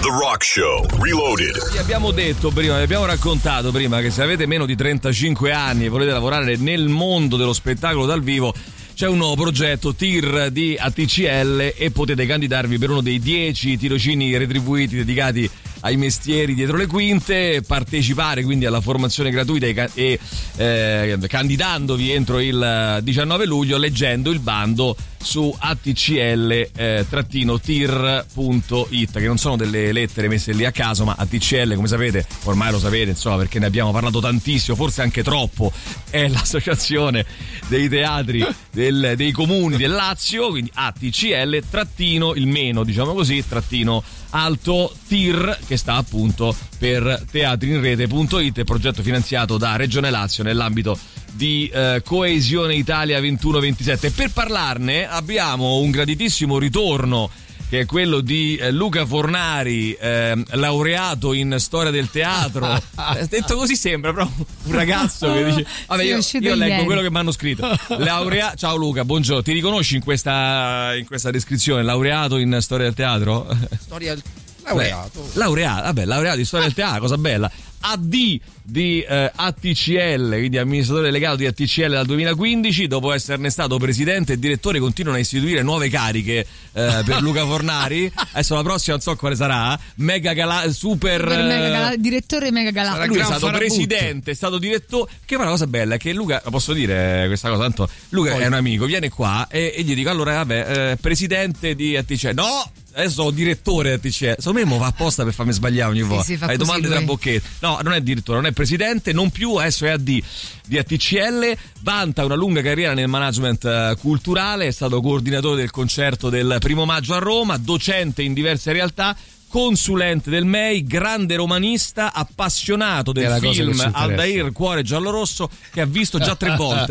The Rock Show Reloaded. Vi abbiamo detto prima, vi abbiamo raccontato prima che se avete meno di 35 anni e volete lavorare nel mondo dello spettacolo dal vivo, c'è un nuovo progetto TIR di ATCL e potete candidarvi per uno dei 10 tirocini retribuiti dedicati ai mestieri dietro le quinte, partecipare quindi alla formazione gratuita e candidandovi entro il 19 luglio leggendo il bando su atcl-tir.it, che non sono delle lettere messe lì a caso, ma ATCL, come sapete, ormai lo sapete, insomma, perché ne abbiamo parlato tantissimo, forse anche troppo, è l'associazione dei teatri dei comuni del Lazio, quindi ATCL trattino il meno, diciamo così, trattino alto TIR, che sta appunto per teatrinrete.it, progetto finanziato da Regione Lazio nell'ambito di Coesione Italia 21-27. Per parlarne abbiamo un graditissimo ritorno, che è quello di Luca Fornari, laureato in storia del teatro. Detto così sembra però un ragazzo che dice vabbè, io leggo quello che mi hanno scritto. Ciao Luca, buongiorno, ti riconosci in questa descrizione? Laureato in storia del teatro? Laureato in storia del teatro, cosa bella. AD di ATCL, quindi amministratore delegato di ATCL dal 2015. Dopo esserne stato presidente e direttore, continuano a istituire nuove cariche per Luca Fornari. Adesso la prossima non so quale sarà. Direttore Mega Galattico. Lui è stato presidente, è stato direttore. Che poi la cosa bella è che Luca, posso dire questa cosa, tanto Luca è un amico, viene qua e gli dico allora presidente di ATCL. No! Adesso sono direttore di ATCL. Secondo me mo va apposta per farmi sbagliare ogni volta. Hai domande tra bocchetti. No, non è direttore, non è presidente, non più, adesso è AD di ATCL. Vanta una lunga carriera nel management culturale, è stato coordinatore del concerto del 1 maggio a Roma, docente in diverse realtà, consulente del MEI, grande romanista, appassionato del film Aldair Cuore giallorosso, che ha visto già 3 volte.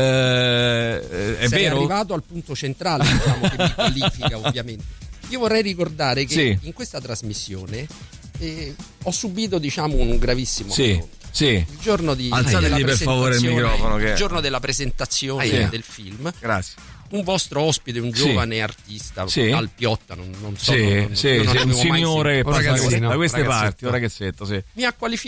È Sei vero? arrivato al punto centrale, diciamo, che mi qualifica ovviamente. Io vorrei ricordare che in questa trasmissione ho subito, diciamo, un gravissimo affronto. Il giorno di alzategli per favore il microfono, il giorno della presentazione del film. Grazie. Un vostro ospite, un giovane artista, Alpiotta, non so, un signore che passa da queste parti, un ragazzetto, mi ha qualificato